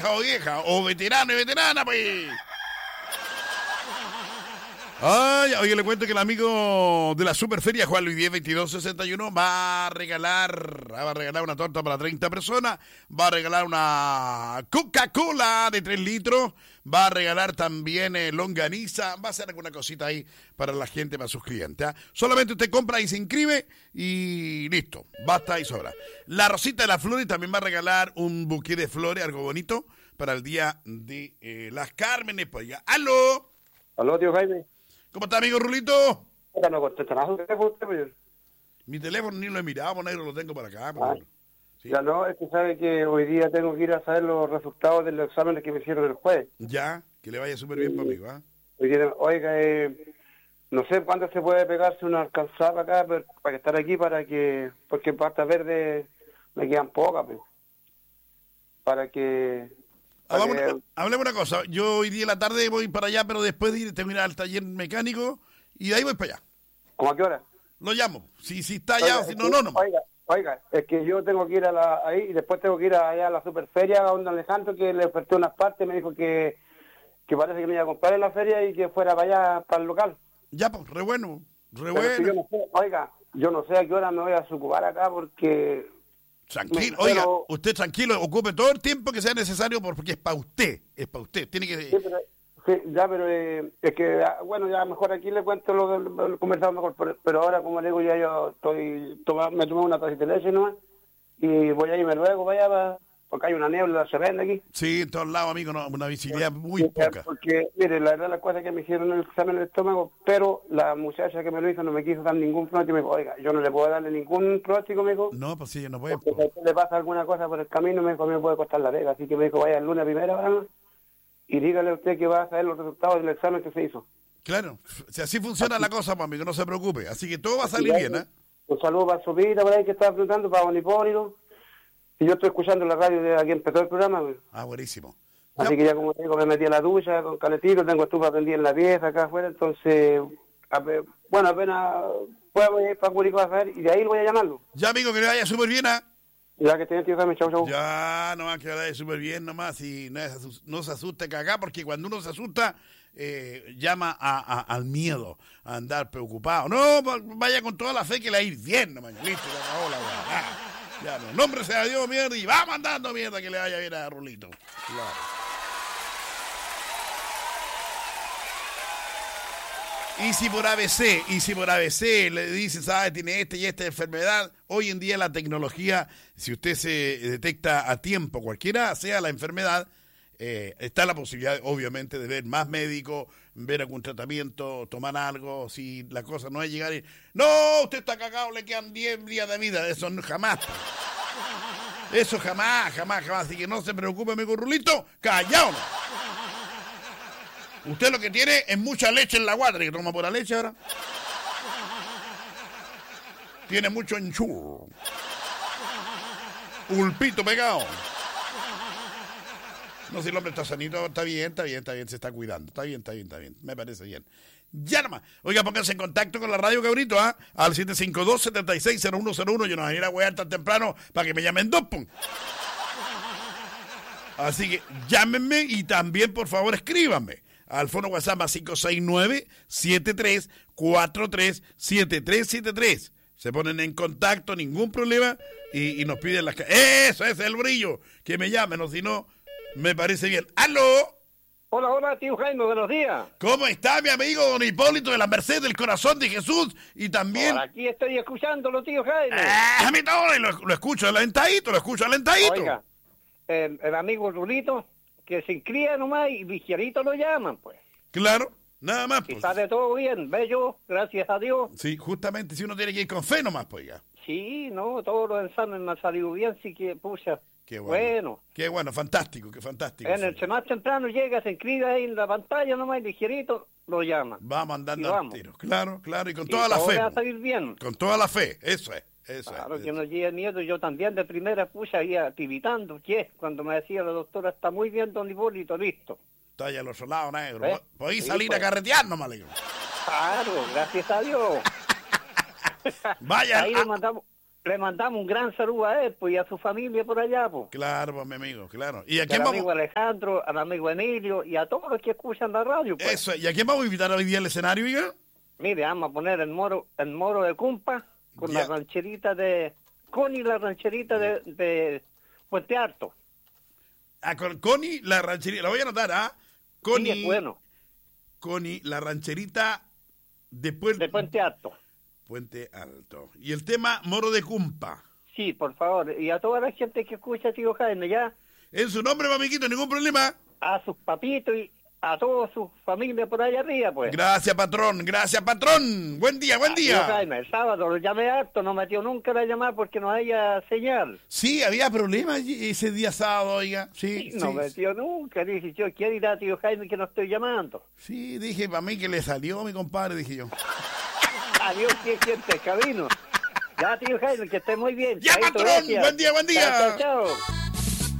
vieja, o veterano y veterana, pues. Ay, oye, le cuento que el amigo de la Superferia, Juan Luis 10 2261, va a regalar una torta para 30 personas, va a regalar una Coca-Cola de 3 litros, va a regalar también longaniza, va a hacer alguna cosita ahí para la gente, para sus clientes. Solamente usted compra y se inscribe y listo, basta y sobra. La Rosita de las Flores también va a regalar un buqué de flores, algo bonito, para el día de las Cármenes. Pues ya, ¡aló! Aló, tío Jaime. ¿Cómo está, amigo Rulito? No contestará su teléfono usted, pues. Mi teléfono ni lo he mirado, negro, lo tengo para acá. Pues. ¿Sí? Ya no, es que sabe que hoy día tengo que ir a saber los resultados de los exámenes que me hicieron el jueves. Ya, que le vaya súper bien, pues, amigo. Hoy día, oiga, no sé cuándo se puede pegarse una alcanzada acá para estar aquí, porque en Pasta Verde me quedan pocas, pues. Hablemos una cosa. Yo hoy día en la tarde voy para allá, pero después tengo que ir al taller mecánico y de ahí voy para allá. ¿Cómo a qué hora? Lo llamo. Si está allá, o si no. Oiga, es que yo tengo que ir ahí y después tengo que ir allá a la Superferia a don Alejandro, que le oferté unas partes, me dijo que parece que me iba a comprar en la feria y que fuera para allá, para el local. Ya, pues, re bueno. Yo no sé a qué hora me voy a desocupar acá porque... Tranquilo, oiga, usted tranquilo, ocupe todo el tiempo que sea necesario porque es para usted, tiene que... pero es que, bueno, ya mejor aquí le cuento lo conversado mejor, pero ahora, como le digo, ya yo me tomé una tacita de leche nomás y voy a irme luego para allá, porque hay una niebla tremenda aquí. Sí, en todos lados, amigo, no, una visibilidad muy poca. Porque, mire, la verdad, las cosas que me hicieron el examen del estómago, pero la muchacha que me lo hizo no me quiso dar ningún pronóstico, me dijo, oiga, yo no le puedo darle ningún pronóstico, me dijo. No, pues sí, yo no puedo. Porque si le pasa alguna cosa por el camino, me dijo, me puede costar la pega, así que me dijo, vaya el lunes a primera hora y dígale a usted que va a saber los resultados del examen que se hizo. Claro, si así funciona la cosa, pues, amigo, no se preocupe, así que todo va a salir bien, ¿eh? Un saludo para su vida por ahí que estaba preguntando, para Bonipónito. Y yo estoy escuchando la radio de aquí empezó el programa. Pues. Buenísimo. Así que ya, como digo, me metí a la ducha con calentito, tengo estufa prendida en la pieza acá afuera, entonces, bueno, apenas puedo ir para Curicó a ver y de ahí lo voy a llamarlo. Ya, amigo, que le vaya súper bien, ¿ah? Ya que esté, tío, chau. Ya, nomás que le vaya súper bien, nomás, y no se asuste cagá, porque cuando uno se asusta, llama al miedo, a andar preocupado. No, vaya con toda la fe que le va a ir bien, nomás, listo, se acabó la weá. Ya, no, nombre sea Dios, mierda, y va mandando mierda que le vaya bien a Rulito. Claro. Y si por ABC le dicen, ¿sabe? Tiene esta y esta enfermedad, hoy en día la tecnología, si usted se detecta a tiempo, cualquiera sea la enfermedad, está la posibilidad, obviamente, de ver más médicos, ver algún tratamiento, tomar algo, si la cosa no es llegar y... No, usted está cagado, le quedan 10 días de vida, eso no, jamás. Eso jamás, así que no se preocupe, amigo Rulito, callado. Usted lo que tiene es mucha leche en la guata, que toma pura leche ahora. Tiene mucho enchurro. Pulpito pegado. No, si el hombre está sanito, está bien, se está cuidando. Está bien, me parece bien. Ya nomás. Oiga, pónganse en contacto con la radio, cabrito, al 752-760101. Yo no voy a ir a huear tan temprano para que me llamen dos, pum. Así que llámenme y también, por favor, escríbanme al fono WhatsApp 569-7343-7373. Se ponen en contacto, ningún problema, y nos piden las... Eso es el brillo, que me llamen, o si no, me parece bien. ¡Aló! Hola, tío Jaime, buenos días. ¿Cómo está mi amigo don Hipólito de la Merced del Corazón de Jesús? Y también... Por aquí estoy escuchándolo, tío Jaime. A mí todo, lo escucho alentadito, Oiga, el amigo Rulito, que se inscribe nomás y Vigiarito lo llaman, pues. Claro, nada más. Pues. Está de todo bien, bello, gracias a Dios. Sí, justamente, si uno tiene que ir con fe nomás, pues ya. Sí, no, todos los exámenes me han salido bien, sí que, pucha. Qué bueno. Qué bueno, fantástico, qué fantástico. En el más temprano llega, se inscribe ahí en la pantalla nomás y Ligerito lo llama. Vamos andando al tiro. Claro, y con toda la fe. Va a salir bien. Con toda la fe, eso es. Claro, que no llegue miedo, yo también de primera puse ahí activitando, que cuando me decía la doctora, está muy bien, don Hipólito, listo. Está allá al otro lado, negro. Podéis salir a carretear nomás, negro. Claro, gracias a Dios. Vaya. Ahí le mandamos le mandamos un gran saludo a él, pues, y a su familia por allá, pues. Claro, pues, mi amigo, claro. ¿Y a Al quién vamos? amigo Alejandro, al amigo Emilio y a todos los que escuchan la radio, pues. Eso, ¿y a quién vamos a invitar hoy día al escenario, oiga? Mire, vamos a poner el moro de Cumpa con Ya. la rancherita de Connie, la rancherita de Puente Alto. Con Connie, la rancherita. La voy a anotar, ¿ah? Connie, Sí, es bueno, Connie, la rancherita de de Puente Alto. Puente Alto. Y el tema Moro de Cumpa. Sí, por favor. Y a toda la gente que escucha, tío Jaime, ya, En su nombre, mamiquito, ningún problema. a sus papitos y a toda su familia por allá arriba, pues. Gracias, patrón. Gracias, patrón. Buen día, buen Tío día. Jaime, el sábado lo llamé harto, no metió nunca la llamada porque no haya señal. Sí, había problemas ese día sábado, oiga. Sí, No sí. metió nunca. Dije yo, ¿qué dirá tío Jaime que no estoy llamando? Sí, dije para mí que le salió mi compadre, dije yo. Adiós, ¿qué sientes, cabino? Ya, tío Jaime, que esté muy bien. Ya, Chaito, patrón. gracias. Buen día, buen día. Chao, chao, chao.